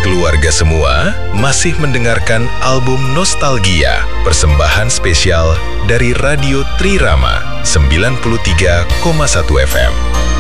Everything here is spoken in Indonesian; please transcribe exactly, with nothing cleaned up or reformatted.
Keluarga semua masih mendengarkan album Nostalgia, persembahan spesial dari Radio Trirama sembilan puluh tiga koma satu F M.